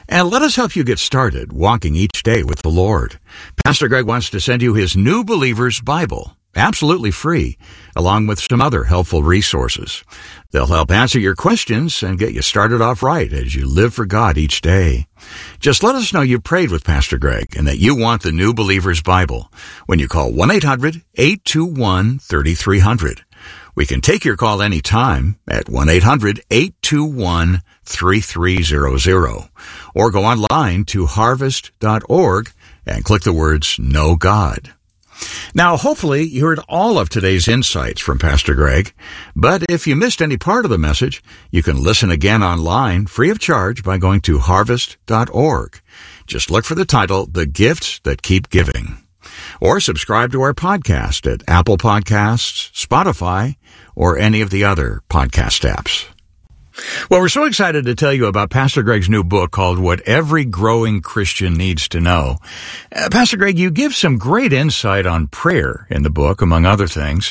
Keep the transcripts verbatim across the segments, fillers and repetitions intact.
And let us help you get started walking each day with the Lord. Pastor Greg wants to send you his New Believer's Bible, absolutely free, along with some other helpful resources. They'll help answer your questions and get you started off right as you live for God each day. Just let us know you prayed with Pastor Greg and that you want the New Believer's Bible when you call one eight hundred, eight two one, three three zero zero. We can take your call anytime at one eight hundred, eight two one, three three zero zero or go online to harvest dot org and click the words Know God. Now, hopefully you heard all of today's insights from Pastor Greg, but if you missed any part of the message, you can listen again online free of charge by going to harvest dot org. Just look for the title, The Gifts That Keep Giving. Or subscribe to our podcast at Apple Podcasts, Spotify, or any of the other podcast apps. Well, we're so excited to tell you about Pastor Greg's new book called What Every Growing Christian Needs to Know. Uh, Pastor Greg, you give some great insight on prayer in the book, among other things.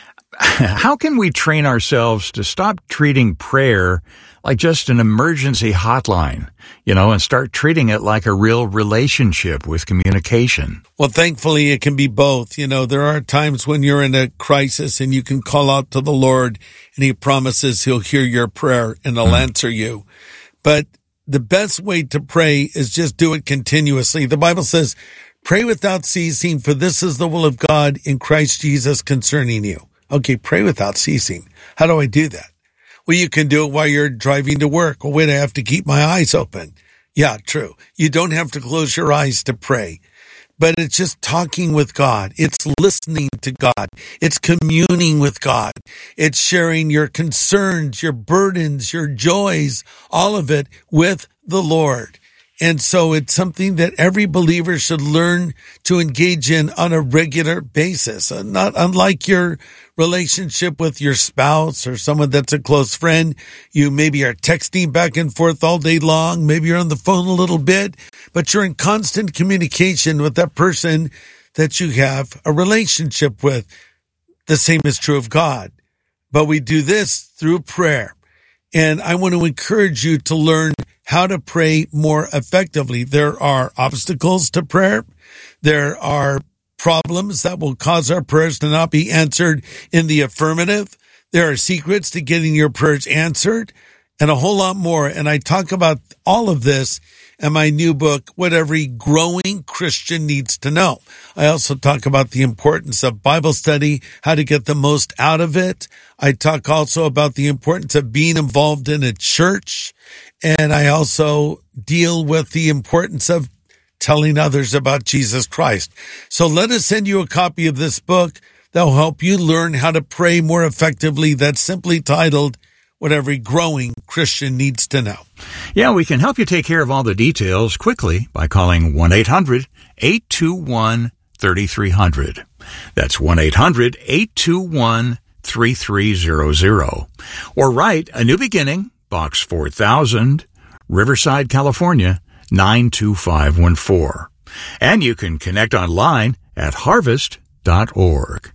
How can we train ourselves to stop treating prayer like just an emergency hotline, you know, and start treating it like a real relationship with communication? Well, thankfully, it can be both. You know, there are times when you're in a crisis and you can call out to the Lord and he promises he'll hear your prayer and he'll mm. answer you. But the best way to pray is just do it continuously. The Bible says, pray without ceasing, for this is the will of God in Christ Jesus concerning you. Okay, pray without ceasing. How do I do that? Well, you can do it while you're driving to work. Well, wait, I have to keep my eyes open. Yeah, true. You don't have to close your eyes to pray. But it's just talking with God. It's listening to God. It's communing with God. It's sharing your concerns, your burdens, your joys, all of it with the Lord. And so it's something that every believer should learn to engage in on a regular basis. Not unlike your relationship with your spouse or someone that's a close friend. You maybe are texting back and forth all day long. Maybe you're on the phone a little bit, but you're in constant communication with that person that you have a relationship with. The same is true of God. But we do this through prayer. And I want to encourage you to learn how to pray more effectively. There are obstacles to prayer. There are problems that will cause our prayers to not be answered in the affirmative. There are secrets to getting your prayers answered and a whole lot more. And I talk about all of this in my new book, What Every Growing Christian Needs to Know. I also talk about the importance of Bible study, how to get the most out of it. I talk also about the importance of being involved in a church. And I also deal with the importance of telling others about Jesus Christ. So let us send you a copy of this book that will help you learn how to pray more effectively. That's simply titled, What Every Growing Christian Needs to Know. Yeah, we can help you take care of all the details quickly by calling one eight hundred, eight two one, three three zero zero. That's one eight hundred, eight two one, three three zero zero. Or write A New Beginning, Box four thousand, Riverside, California, nine two five one four. And you can connect online at harvest dot org.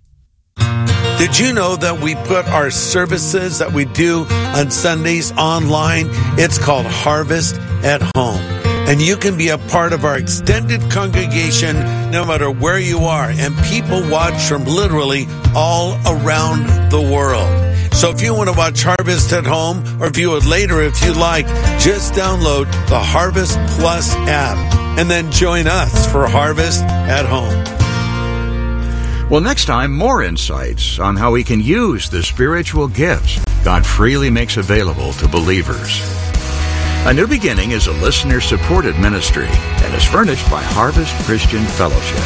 Did you know that we put our services that we do on Sundays online? It's called Harvest at Home. And you can be a part of our extended congregation no matter where you are. And people watch from literally all around the world. So if you want to watch Harvest at Home or view it later if you like, just download the Harvest Plus app and then join us for Harvest at Home. Well, next time, more insights on how we can use the spiritual gifts God freely makes available to believers. A New Beginning is a listener-supported ministry and is furnished by Harvest Christian Fellowship.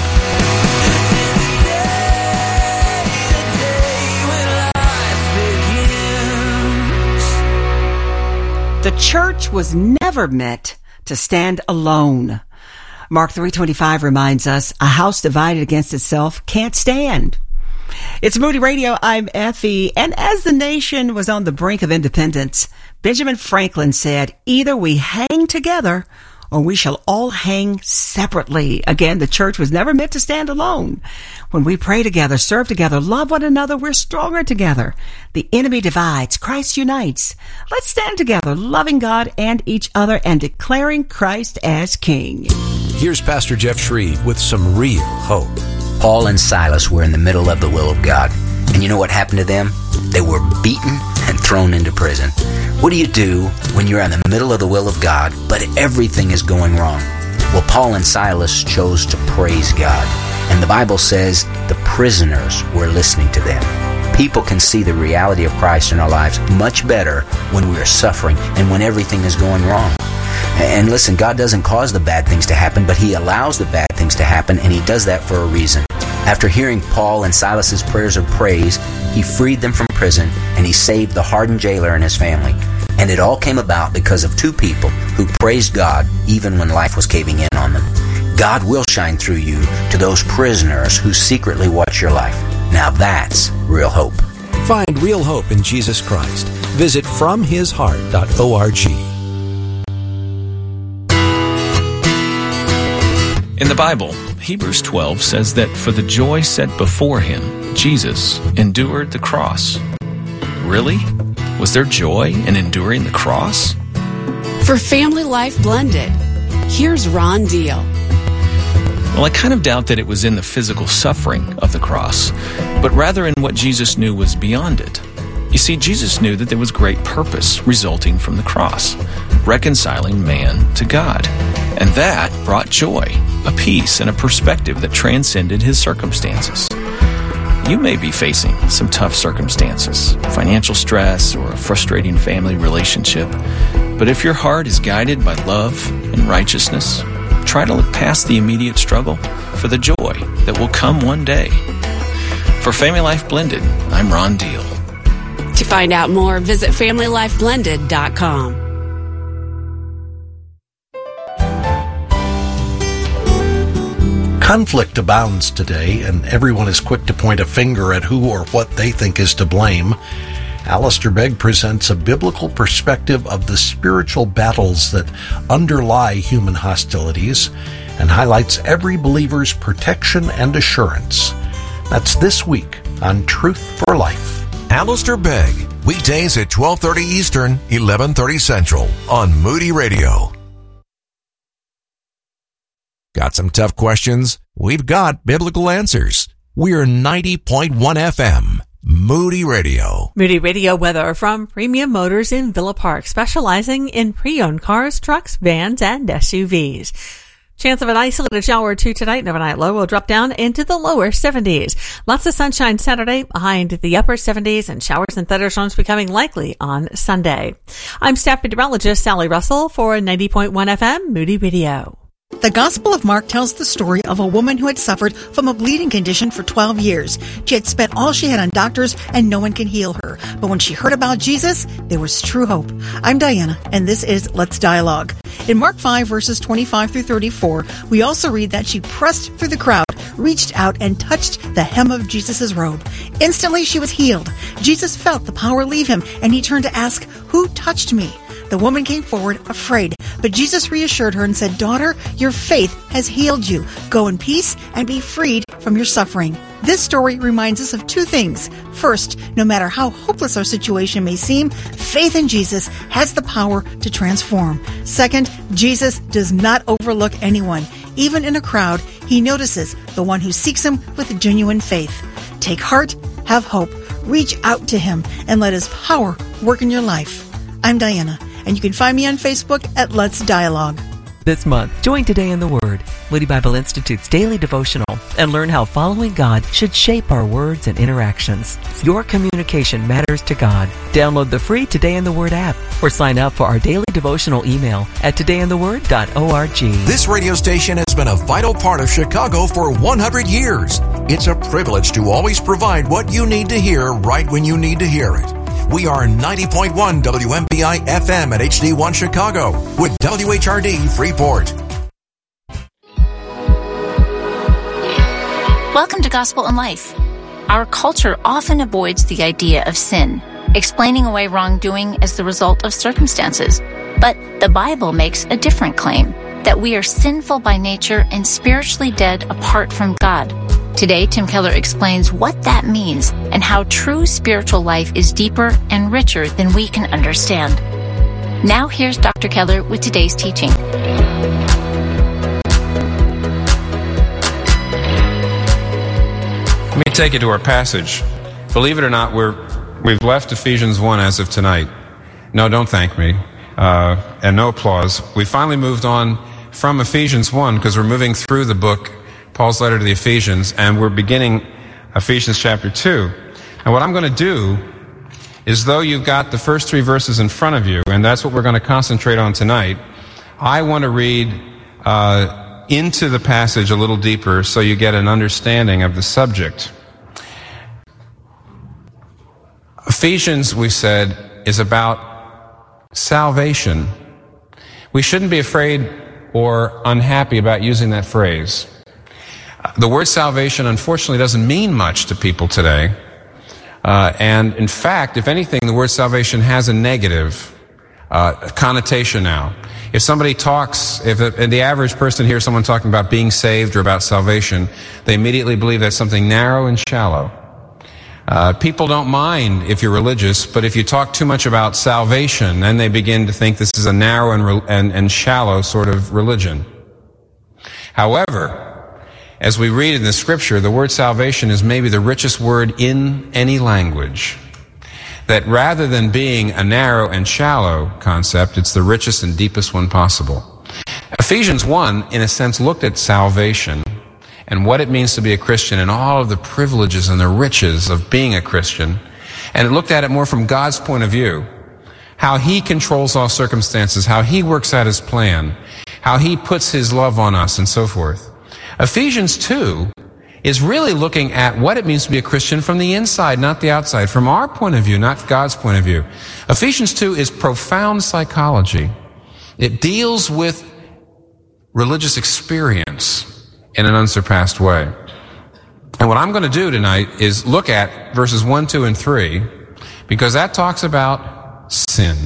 The church was never meant to stand alone. Mark three twenty-five reminds us, a house divided against itself can't stand. It's Moody Radio. I'm Effie. And as the nation was on the brink of independence, Benjamin Franklin said, either we hang together or we shall all hang separately. Again, the church was never meant to stand alone. When we pray together, serve together, love one another, we're stronger together. The enemy divides, Christ unites. Let's stand together, loving God and each other and declaring Christ as King. Here's Pastor Jeff Shreve with some real hope. Paul and Silas were in the middle of the will of God. And you know what happened to them? They were beaten and thrown into prison. What do you do when you're in the middle of the will of God, but everything is going wrong? Well, Paul and Silas chose to praise God. And the Bible says the prisoners were listening to them. People can see the reality of Christ in our lives much better when we are suffering and when everything is going wrong. And listen, God doesn't cause the bad things to happen, but He allows the bad things to happen, and He does that for a reason. After hearing Paul and Silas's prayers of praise, He freed them from prison, and He saved the hardened jailer and his family. And it all came about because of two people who praised God even when life was caving in on them. God will shine through you to those prisoners who secretly watch your life. Now that's real hope. Find real hope in Jesus Christ. Visit from his heart dot org. In the Bible, Hebrews twelve says that for the joy set before him, Jesus endured the cross. Really? Was there joy in enduring the cross? For Family Life Blended, here's Ron Deal. Well, I kind of doubt that it was in the physical suffering of the cross, but rather in what Jesus knew was beyond it. You see, Jesus knew that there was great purpose resulting from the cross, reconciling man to God. And that brought joy, a peace, and a perspective that transcended his circumstances. You may be facing some tough circumstances, financial stress, or a frustrating family relationship. But if your heart is guided by love and righteousness, try to look past the immediate struggle for the joy that will come one day. For Family Life Blended, I'm Ron Deal. To find out more, visit family life blended dot com. Conflict abounds today, and everyone is quick to point a finger at who or what they think is to blame. Alistair Begg presents a biblical perspective of the spiritual battles that underlie human hostilities and highlights every believer's protection and assurance. That's this week on Truth for Life. Alistair Begg, weekdays at twelve thirty Eastern, eleven thirty Central on Moody Radio. Got some tough questions? We've got biblical answers. We're ninety point one F M, Moody Radio. Moody Radio weather from Premium Motors in Villa Park, specializing in pre-owned cars, trucks, vans, and S U Vs. Chance of an isolated shower or two tonight, and overnight low will drop down into the lower seventies. Lots of sunshine Saturday, high into the upper seventies, and showers and thunderstorms becoming likely on Sunday. I'm staff meteorologist Sally Russell for ninety point one F M, Moody Radio. The Gospel of Mark tells the story of a woman who had suffered from a bleeding condition for twelve years. She had spent all she had on doctors and no one can heal her. But when she heard about Jesus, there was true hope. I'm Diana, and this is Let's Dialogue. In Mark five, verses twenty-five through thirty-four, we also read that she pressed through the crowd, reached out, and touched the hem of Jesus' robe. Instantly, she was healed. Jesus felt the power leave him, and he turned to ask, "Who touched me?" The woman came forward, afraid, but Jesus reassured her and said, "Daughter, your faith has healed you. Go in peace and be freed from your suffering." This story reminds us of two things. First, no matter how hopeless our situation may seem, faith in Jesus has the power to transform. Second, Jesus does not overlook anyone. Even in a crowd, he notices the one who seeks him with genuine faith. Take heart, have hope, reach out to him, and let his power work in your life. I'm Diana, and you can find me on Facebook at Let's Dialogue. This month, join Today in the Word, Moody Bible Institute's daily devotional, and learn how following God should shape our words and interactions. Your communication matters to God. Download the free Today in the Word app or sign up for our daily devotional email at today in the word dot org. This radio station has been a vital part of Chicago for one hundred years. It's a privilege to always provide what you need to hear right when you need to hear it. We are ninety point one W M B I F M at H D one Chicago with W H R D Freeport. Welcome to Gospel and Life. Our culture often avoids the idea of sin, explaining away wrongdoing as the result of circumstances. But the Bible makes a different claim, that we are sinful by nature and spiritually dead apart from God. Today, Tim Keller explains what that means and how true spiritual life is deeper and richer than we can understand. Now here's Doctor Keller with today's teaching. Let me take you to our passage. Believe it or not, we're, we've left Ephesians one as of tonight. No, don't thank me. Uh, and no applause. We finally moved on from Ephesians one because we're moving through the book, Paul's letter to the Ephesians, and we're beginning Ephesians chapter two. And what I'm going to do is, though you've got the first three verses in front of you, and that's what we're going to concentrate on tonight, I want to read uh, into the passage a little deeper so you get an understanding of the subject. Ephesians, we said, is about salvation. We shouldn't be afraid or unhappy about using that phrase. The word salvation, unfortunately, doesn't mean much to people today. Uh, and in fact, if anything, the word salvation has a negative uh, connotation now. If somebody talks, if, if the average person hears someone talking about being saved or about salvation, they immediately believe that's something narrow and shallow. Uh, people don't mind if you're religious, but if you talk too much about salvation, then they begin to think this is a narrow and, re- and, and shallow sort of religion. However, as we read in the scripture, the word salvation is maybe the richest word in any language. That rather than being a narrow and shallow concept, it's the richest and deepest one possible. Ephesians one, in a sense, looked at salvation and what it means to be a Christian and all of the privileges and the riches of being a Christian. And it looked at it more from God's point of view. How He controls all circumstances, how He works out His plan, how He puts His love on us, and so forth. Ephesians two is really looking at what it means to be a Christian from the inside, not the outside, from our point of view, not God's point of view. Ephesians two is profound psychology. It deals with religious experience in an unsurpassed way. And what I'm going to do tonight is look at verses one, two, and three, because that talks about sin.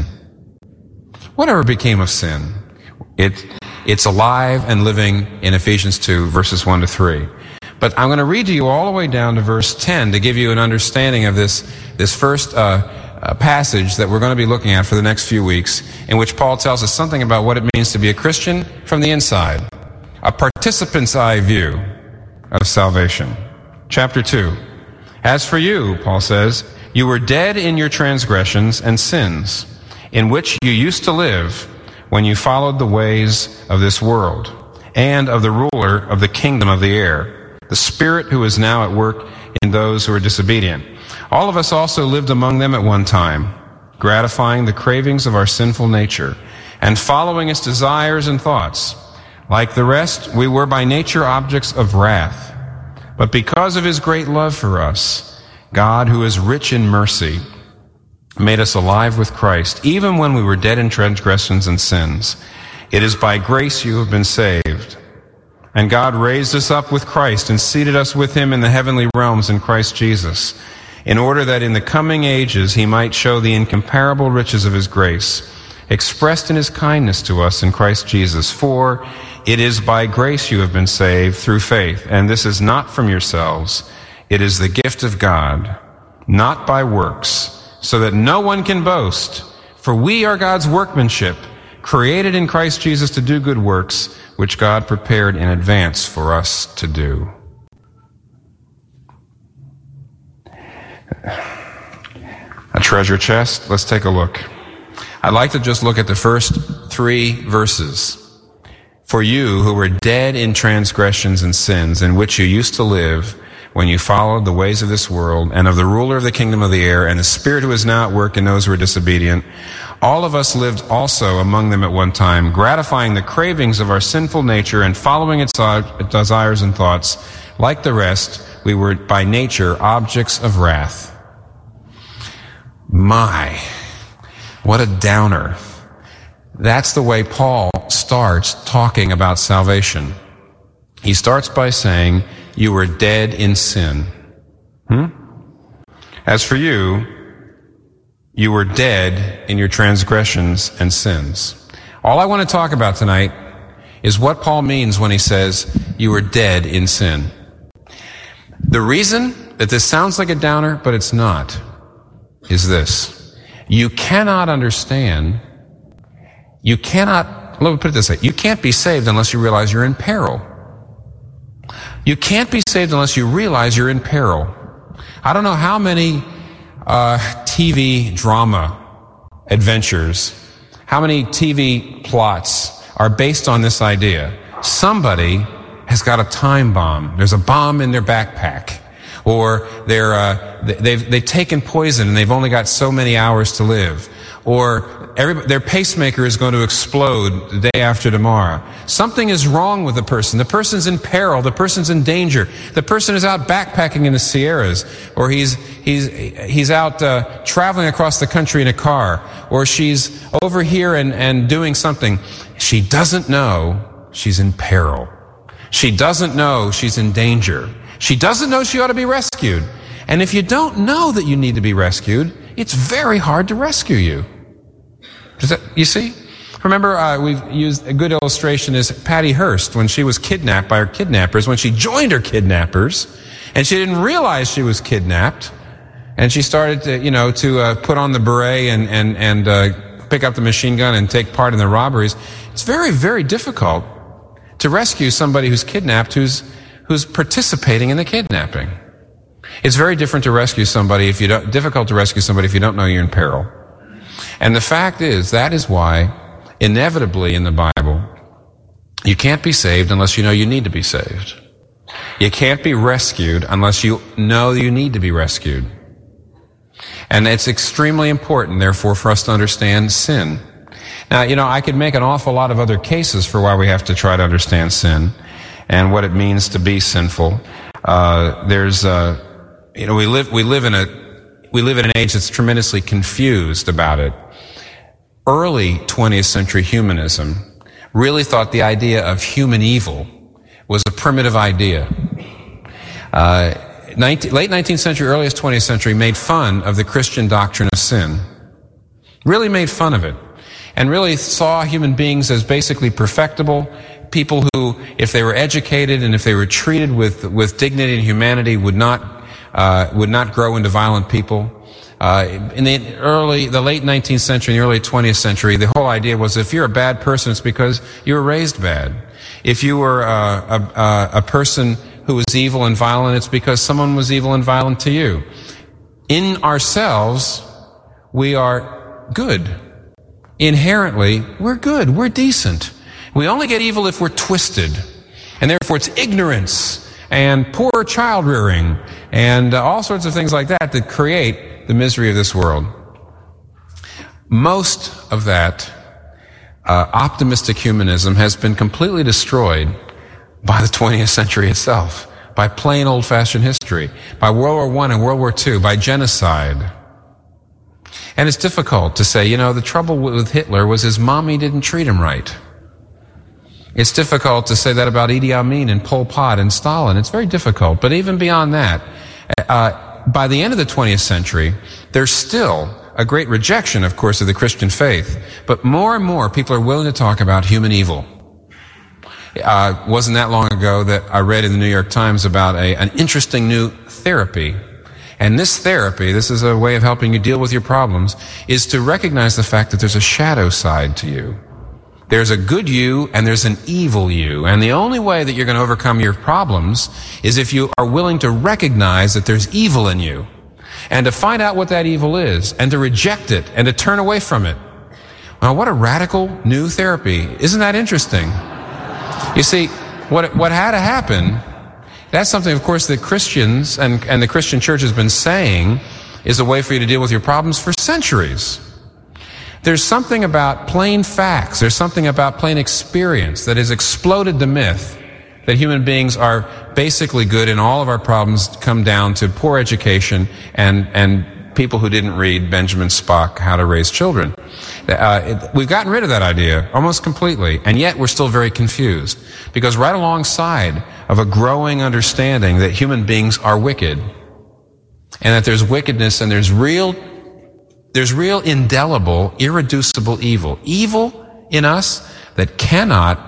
Whatever became of sin? It, it's alive and living in Ephesians two, verses one to three. But I'm going to read to you all the way down to verse ten to give you an understanding of this, this first uh, uh, passage that we're going to be looking at for the next few weeks, in which Paul tells us something about what it means to be a Christian from the inside. A participant's eye view of salvation. Chapter two. As for you, Paul says, you were dead in your transgressions and sins, in which you used to live when you followed the ways of this world, and of the ruler of the kingdom of the air, the spirit who is now at work in those who are disobedient. All of us also lived among them at one time, gratifying the cravings of our sinful nature, and following its desires and thoughts. Like the rest, we were by nature objects of wrath. But because of His great love for us, God, who is rich in mercy, made us alive with Christ, even when we were dead in transgressions and sins. It is by grace you have been saved. And God raised us up with Christ and seated us with Him in the heavenly realms in Christ Jesus, in order that in the coming ages He might show the incomparable riches of His grace, expressed in His kindness to us in Christ Jesus. For it is by grace you have been saved through faith, and this is not from yourselves. It is the gift of God, not by works, so that no one can boast. For we are God's workmanship, created in Christ Jesus to do good works, which God prepared in advance for us to do. A treasure chest? Let's take a look. I'd like to just look at the first three verses. For you who were dead in transgressions and sins, in which you used to live when you followed the ways of this world, and of the ruler of the kingdom of the air, and the spirit who is now at work in those who are disobedient, all of us lived also among them at one time, gratifying the cravings of our sinful nature and following its desires and thoughts. Like the rest, we were by nature objects of wrath. My, what a downer. That's the way Paul starts talking about salvation. He starts by saying, you were dead in sin. Hmm? As for you, you were dead in your transgressions and sins. All I want to talk about tonight is what Paul means when he says, you were dead in sin. The reason that this sounds like a downer, but it's not, is this. You cannot understand, you cannot, let me put it this way, you can't be saved unless you realize you're in peril. You can't be saved unless you realize you're in peril. I don't know how many uh, T V drama adventures, how many T V plots are based on this idea. Somebody has got a time bomb. There's a bomb in their backpack. Or they're, uh, they've, they've taken poison and they've only got so many hours to live. Or every, their pacemaker is going to explode the day after tomorrow. Something is wrong with the person. The person's in peril. The person's in danger. The person is out backpacking in the Sierras. Or he's, he's, he's out, uh, traveling across the country in a car. Or she's over here and, and doing something. She doesn't know she's in peril. She doesn't know she's in danger. She doesn't know she ought to be rescued. And if you don't know that you need to be rescued, it's very hard to rescue you. Does that, you see? Remember, uh, we've used a good illustration is Patty Hearst when she was kidnapped by her kidnappers, when she joined her kidnappers, and she didn't realize she was kidnapped, and she started to, you know, to uh, put on the beret and and and uh, pick up the machine gun and take part in the robberies. It's very, very difficult to rescue somebody who's kidnapped, who's who's participating in the kidnapping. It's very different to rescue somebody if you don't, difficult to rescue somebody if you don't know you're in peril. And the fact is, that is why, inevitably in the Bible, you can't be saved unless you know you need to be saved. You can't be rescued unless you know you need to be rescued. And it's extremely important, therefore, for us to understand sin. Now, you know, I could make an awful lot of other cases for why we have to try to understand sin and what it means to be sinful. Uh, there's, uh, you know, we live, we live in a, we live in an age that's tremendously confused about it. Early twentieth century humanism really thought the idea of human evil was a primitive idea. Uh, nineteen, late nineteenth century, earliest twentieth century made fun of the Christian doctrine of sin. Really made fun of it. And really saw human beings as basically perfectible, people who, if they were educated and if they were treated with, with dignity and humanity, would not, uh, would not grow into violent people. Uh, in the early, the late nineteenth century and the early twentieth century, the whole idea was if you're a bad person, it's because you were raised bad. If you were uh, a, a person who was evil and violent, it's because someone was evil and violent to you. In ourselves, we are good. Inherently, we're good. We're decent. We only get evil if we're twisted. And therefore, it's ignorance and poor child rearing and uh, all sorts of things like that that create the misery of this world. Most of that uh, optimistic humanism has been completely destroyed by the twentieth century itself, by plain old-fashioned history, by World War One and World War Two, by genocide. And it's difficult to say, you know, the trouble with Hitler was his mommy didn't treat him right. It's difficult to say that about Idi Amin and Pol Pot and Stalin. It's very difficult. But even beyond that, uh, by the end of the twentieth century, there's still a great rejection, of course, of the Christian faith. But more and more people are willing to talk about human evil. Uh, wasn't that long ago that I read in the New York Times about a, an interesting new therapy. And this therapy, this is a way of helping you deal with your problems, is to recognize the fact that there's a shadow side to you. There's a good you and there's an evil you. And the only way that you're going to overcome your problems is if you are willing to recognize that there's evil in you and to find out what that evil is and to reject it and to turn away from it. Well, what a radical new therapy. Isn't that interesting? You see, what, what had to happen, that's something, of course, that Christians and, and the Christian church has been saying is a way for you to deal with your problems for centuries. There's something about plain facts, there's something about plain experience that has exploded the myth that human beings are basically good and all of our problems come down to poor education and, and people who didn't read Benjamin Spock, How to Raise Children. Uh, it, we've gotten rid of that idea almost completely, and yet we're still very confused. Because right alongside of a growing understanding that human beings are wicked, and that there's wickedness and there's real, there's real indelible, irreducible evil. Evil in us that cannot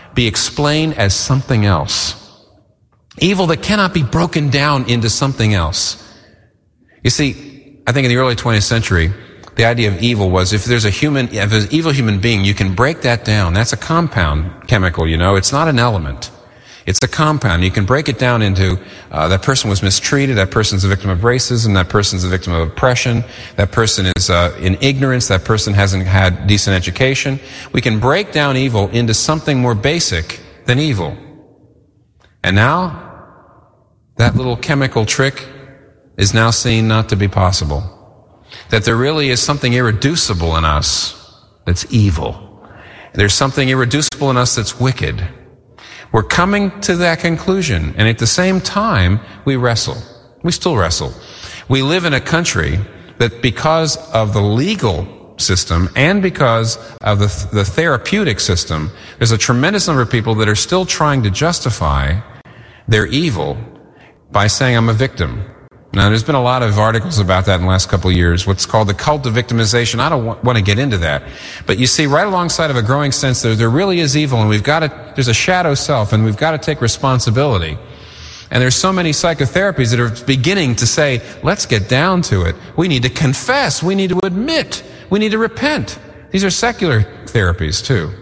be explained as something else. Evil that cannot be broken down into something else. You see, I think in the early twentieth century, the idea of evil was if there's a human, if there's an evil human being, you can break that down. That's a compound chemical, you know. It's not an element. It's a compound. You can break it down into uh, that person was mistreated, that person's a victim of racism, that person's a victim of oppression, that person is uh, in ignorance, that person hasn't had decent education. We can break down evil into something more basic than evil. And now, that little chemical trick is now seen not to be possible. That there really is something irreducible in us that's evil. There's something irreducible in us that's wicked. We're coming to that conclusion, and at the same time, we wrestle. We still wrestle. We live in a country that because of the legal system and because of the, the therapeutic system, there's a tremendous number of people that are still trying to justify their evil by saying, I'm a victim. Now, there's been a lot of articles about that in the last couple of years, what's called the cult of victimization. I don't want, want to get into that. But you see, right alongside of a growing sense that there really is evil, and we've got to, there's a shadow self, and we've got to take responsibility. And there's so many psychotherapies that are beginning to say, let's get down to it. We need to confess. We need to admit. We need to repent. These are secular therapies, too.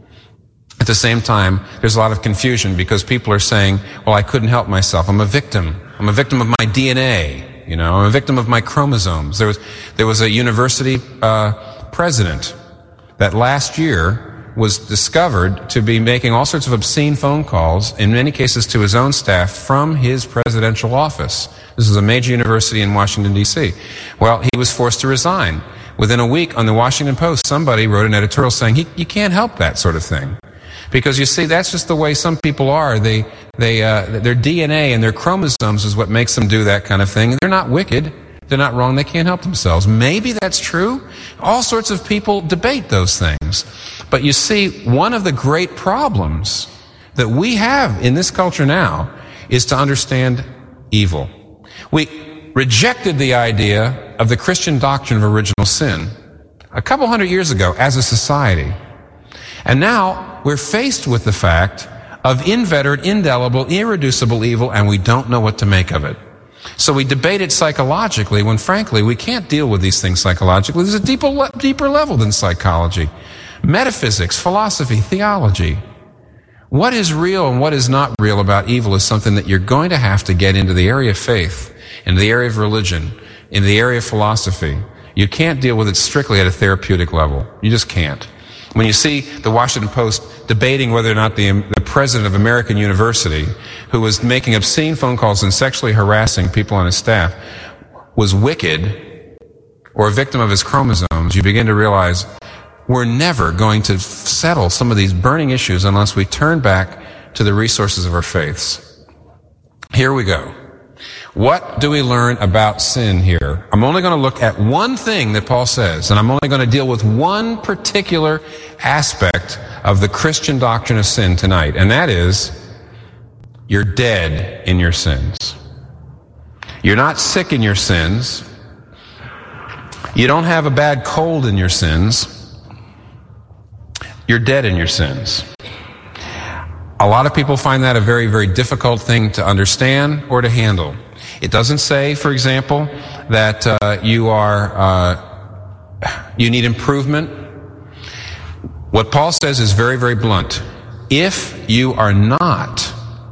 At the same time, there's a lot of confusion because people are saying, well, I couldn't help myself. I'm a victim. I'm a victim of my D N A. You know, I'm a victim of my chromosomes. There was, there was a university, uh, president that last year was discovered to be making all sorts of obscene phone calls, in many cases to his own staff, from his presidential office. This is a major university in Washington, D C Well, he was forced to resign. Within a week, on the Washington Post, somebody wrote an editorial saying, he, you can't help that sort of thing. Because you see, that's just the way some people are. They, they, uh, their D N A and their chromosomes is what makes them do that kind of thing. They're not wicked. They're not wrong. They can't help themselves. Maybe that's true. All sorts of people debate those things. But you see, one of the great problems that we have in this culture now is to understand evil. We rejected the idea of the Christian doctrine of original sin a couple hundred years ago as a society. And now we're faced with the fact of inveterate, indelible, irreducible evil, and we don't know what to make of it. So we debate it psychologically when, frankly, we can't deal with these things psychologically. There's a deeper, deeper level than psychology. Metaphysics, philosophy, theology. What is real and what is not real about evil is something that you're going to have to get into the area of faith, into the area of religion, into the area of philosophy. You can't deal with it strictly at a therapeutic level. You just can't. When you see the Washington Post debating whether or not the, the president of American University, who was making obscene phone calls and sexually harassing people on his staff, was wicked or a victim of his chromosomes, you begin to realize we're never going to settle some of these burning issues unless we turn back to the resources of our faiths. Here we go. What do we learn about sin here? I'm only going to look at one thing that Paul says, and I'm only going to deal with one particular aspect of the Christian doctrine of sin tonight, and that is, you're dead in your sins. You're not sick in your sins. You don't have a bad cold in your sins. You're dead in your sins. A lot of people find that a very, very difficult thing to understand or to handle. It doesn't say, for example, that uh, you are uh, you need improvement. What Paul says is very, very blunt. If you are not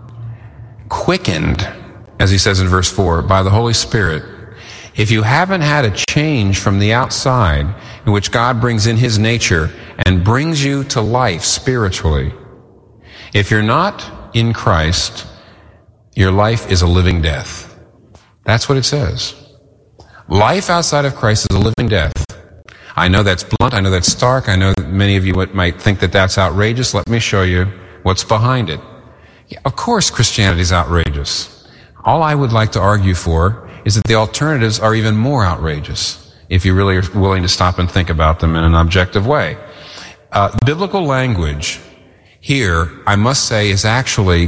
quickened, as he says in verse four, by the Holy Spirit, if you haven't had a change from the outside in which God brings in his nature and brings you to life spiritually, if you're not in Christ, your life is a living death. That's what it says. Life outside of Christ is a living death. I know that's blunt. I know that's stark. I know that many of you might think that that's outrageous. Let me show you what's behind it. Yeah, of course, Christianity is outrageous. All I would like to argue for is that the alternatives are even more outrageous if you really are willing to stop and think about them in an objective way. Uh, biblical language here, I must say, is actually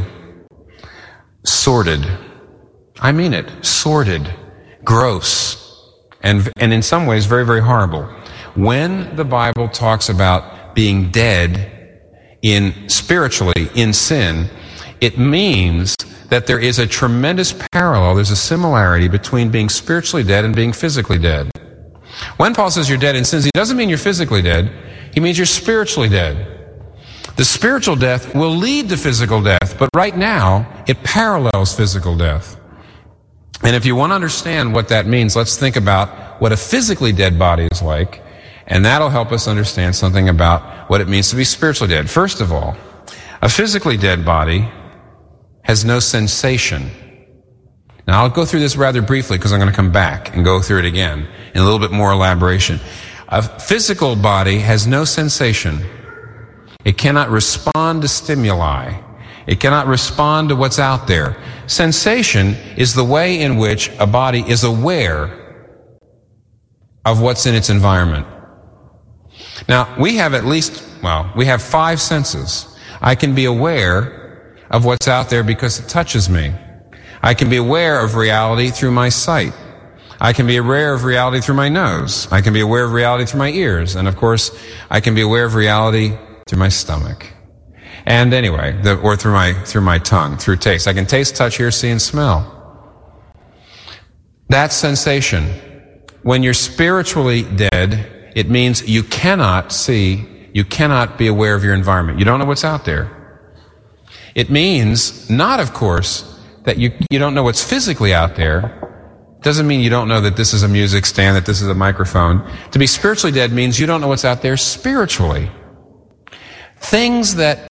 sordid. I mean it. Sordid, gross, and, and in some ways very, very horrible. When the Bible talks about being dead in spiritually in sin, it means that there is a tremendous parallel, there's a similarity between being spiritually dead and being physically dead. When Paul says you're dead in sins, he doesn't mean you're physically dead, he means you're spiritually dead. The spiritual death will lead to physical death, but right now, it parallels physical death. And if you want to understand what that means, let's think about what a physically dead body is like, and that'll help us understand something about what it means to be spiritually dead. First of all, a physically dead body has no sensation. Now, I'll go through this rather briefly because I'm going to come back and go through it again in a little bit more elaboration. A physical body has no sensation. It cannot respond to stimuli. It cannot respond to what's out there. Sensation is the way in which a body is aware of what's in its environment. Now, we have at least, well, we have five senses. I can be aware of what's out there because it touches me. I can be aware of reality through my sight. I can be aware of reality through my nose. I can be aware of reality through my ears. And of course, I can be aware of reality through my stomach. And anyway, the, or through my, through my tongue, through taste. I can taste, touch, hear, see, and smell. That's sensation. When you're spiritually dead, it means you cannot see, you cannot be aware of your environment. You don't know what's out there. It means not, of course, that you, you don't know what's physically out there. Doesn't mean you don't know that this is a music stand, that this is a microphone. To be spiritually dead means you don't know what's out there spiritually. Things that,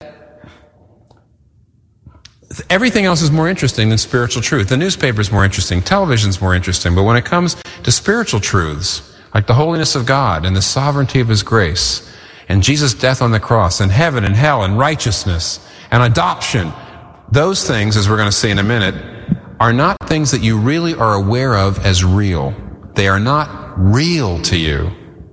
everything else is more interesting than spiritual truth. The newspaper is more interesting, television's more interesting, but when it comes to spiritual truths, like the holiness of God and the sovereignty of His grace, and Jesus' death on the cross, and heaven and hell and righteousness and adoption, those things, as we're going to see in a minute, are not things that you really are aware of as real. They are not real to you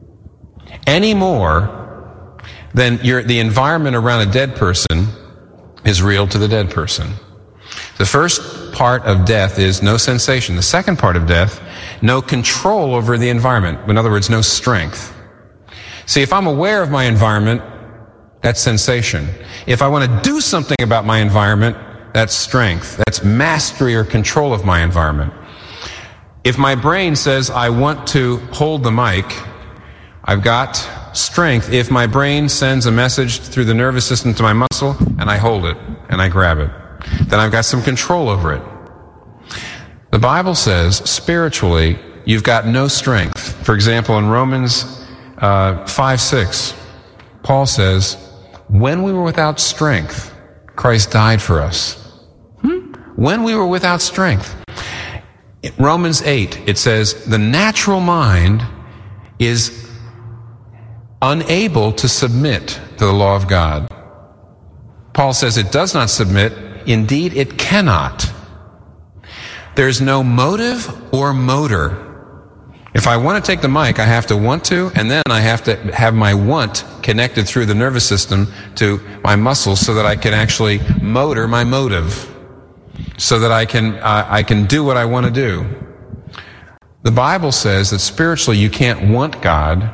any more than your, the environment around a dead person is real to the dead person. The first part of death is no sensation. The second part of death, no control over the environment. In other words, no strength. See, if I'm aware of my environment, that's sensation. If I want to do something about my environment, that's strength. That's mastery or control of my environment. If my brain says I want to hold the mic, I've got strength. If my brain sends a message through the nervous system to my muscle, and I hold it, and I grab it, then I've got some control over it. The Bible says, spiritually, you've got no strength. For example, in Romans uh, five six, Paul says, when we were without strength, Christ died for us. Hmm? When we were without strength. In Romans eight, it says, the natural mind is unable to submit to the law of God. Paul says it does not submit. Indeed, it cannot. There's no motive or motor. If I want to take the mic, I have to want to, and then I have to have my want connected through the nervous system to my muscles so that I can actually motor my motive, so that I can uh, I can do what I want to do. The Bible says that spiritually you can't want God.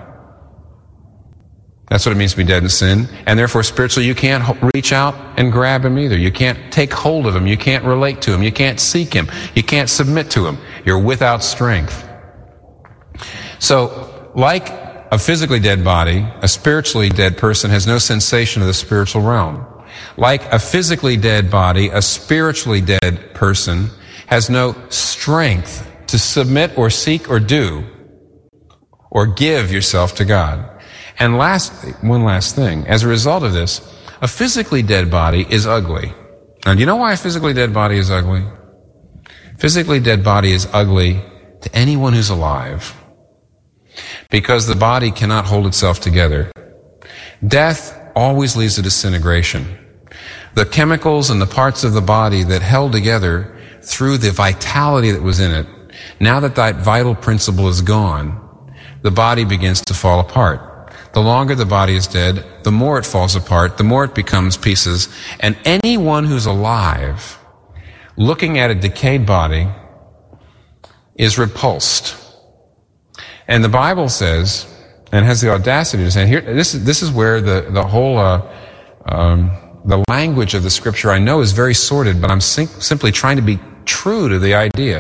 That's what it means to be dead in sin. And therefore, spiritually, you can't reach out and grab Him either. You can't take hold of Him. You can't relate to Him. You can't seek Him. You can't submit to Him. You're without strength. So, like a physically dead body, a spiritually dead person has no sensation of the spiritual realm. Like a physically dead body, a spiritually dead person has no strength to submit or seek or do or give yourself to God. And last, one last thing. As a result of this, a physically dead body is ugly. Now, do you know why a physically dead body is ugly? Physically dead body is ugly to anyone who's alive, because the body cannot hold itself together. Death always leads to disintegration. The chemicals and the parts of the body that held together through the vitality that was in it, now that that vital principle is gone, the body begins to fall apart. The longer the body is dead, the more it falls apart, the more it becomes pieces. And anyone who's alive, looking at a decayed body, is repulsed. And the Bible says, and has the audacity to say, here, this is, this is where the, the whole uh, Um, the language of the scripture I know is very sordid, but I'm sim- simply trying to be true to the idea.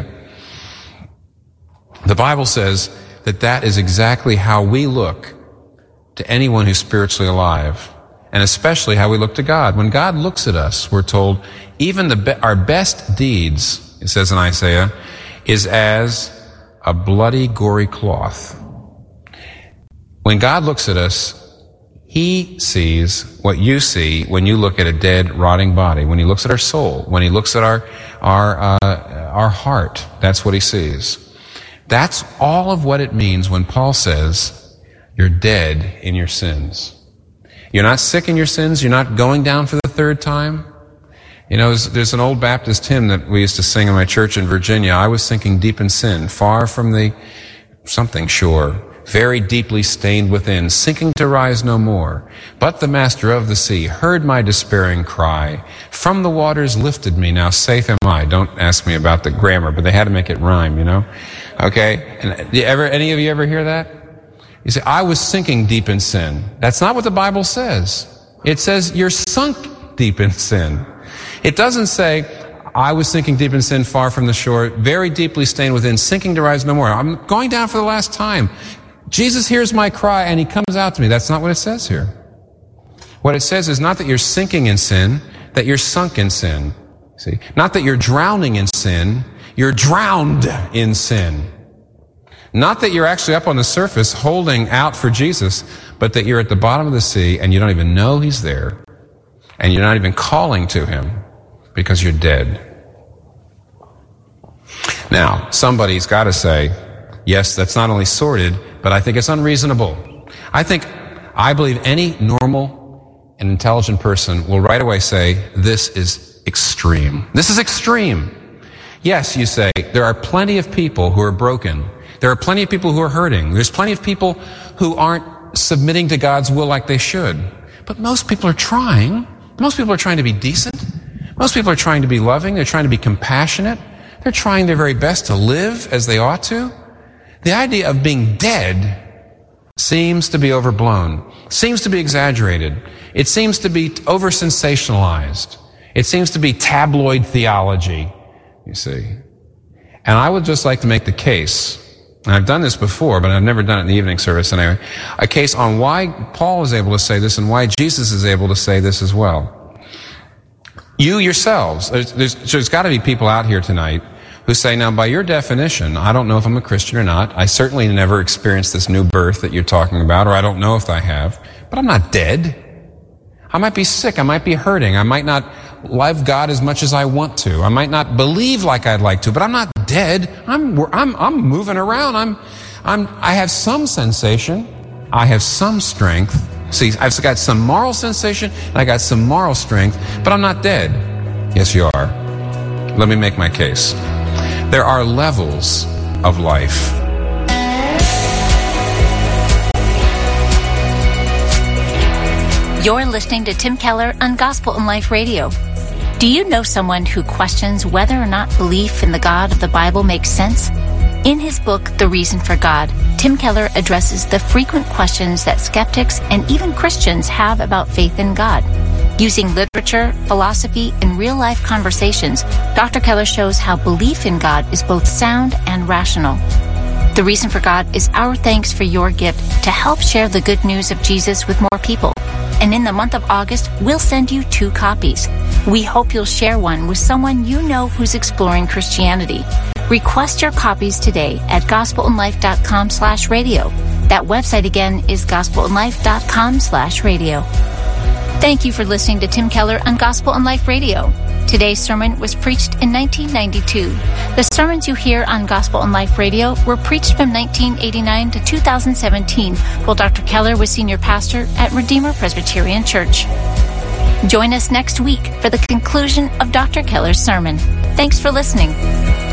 The Bible says that that is exactly how we look to anyone who's spiritually alive, and especially how we look to God. When God looks at us, we're told, even the be- our best deeds, it says in Isaiah, is as a bloody, gory cloth. When God looks at us, He sees what you see when you look at a dead, rotting body. When He looks at our soul, when He looks at our our uh, our heart, that's what He sees. That's all of what it means when Paul says, you're dead in your sins. You're not sick in your sins. You're not going down for the third time. You know, there's, there's an old Baptist hymn that we used to sing in my church in Virginia. I was sinking deep in sin, far from the something shore, very deeply stained within, sinking to rise no more. But the master of the sea heard my despairing cry. From the waters lifted me, now safe am I. Don't ask me about the grammar, but they had to make it rhyme, you know? Okay? And you ever, any of you ever hear that? You say, I was sinking deep in sin. That's not what the Bible says. It says you're sunk deep in sin. It doesn't say, I was sinking deep in sin, far from the shore, very deeply stained within, sinking to rise no more. I'm going down for the last time. Jesus hears my cry and He comes out to me. That's not what it says here. What it says is not that you're sinking in sin, that you're sunk in sin. See? Not that you're drowning in sin, you're drowned in sin. Not that you're actually up on the surface holding out for Jesus, but that you're at the bottom of the sea and you don't even know He's there. And you're not even calling to Him because you're dead. Now, somebody's got to say, yes, that's not only sordid, but I think it's unreasonable. I think, I believe any normal and intelligent person will right away say, this is extreme. This is extreme. Yes, you say, there are plenty of people who are broken. There are plenty of people who are hurting. There's plenty of people who aren't submitting to God's will like they should. But most people are trying. Most people are trying to be decent. Most people are trying to be loving. They're trying to be compassionate. They're trying their very best to live as they ought to. The idea of being dead seems to be overblown, seems to be exaggerated. It seems to be over-sensationalized. It seems to be tabloid theology, you see. And I would just like to make the case, and I've done this before, but I've never done it in the evening service anyway, a case on why Paul is able to say this and why Jesus is able to say this as well. You yourselves, there's, there's, there's got to be people out here tonight who say, now, by your definition, I don't know if I'm a Christian or not. I certainly never experienced this new birth that you're talking about, or I don't know if I have, but I'm not dead. I might be sick. I might be hurting. I might not love God as much as I want to. I might not believe like I'd like to, but I'm not dead. I'm, I'm, I'm moving around. I'm, I'm, I have some sensation. I have some strength. See, I've got some moral sensation, and I got some moral strength, but I'm not dead. Yes, you are. Let me make my case. There are levels of life. You're listening to Tim Keller on Gospel and Life Radio. Do you know someone who questions whether or not belief in the God of the Bible makes sense? In his book, The Reason for God, Tim Keller addresses the frequent questions that skeptics and even Christians have about faith in God. Using literature, philosophy, and real-life conversations, Doctor Keller shows how belief in God is both sound and rational. The Reason for God is our thanks for your gift to help share the good news of Jesus with more people. And in the month of August, we'll send you two copies. We hope you'll share one with someone you know who's exploring Christianity. Request your copies today at gospelandlife.com slash radio. That website again is gospelandlife.com slash radio. Thank you for listening to Tim Keller on Gospel and Life Radio. Today's sermon was preached in nineteen ninety-two. The sermons you hear on Gospel and Life Radio were preached from nineteen eighty-nine to two thousand seventeen, while Doctor Keller was senior pastor at Redeemer Presbyterian Church. Join us next week for the conclusion of Doctor Keller's sermon. Thanks for listening.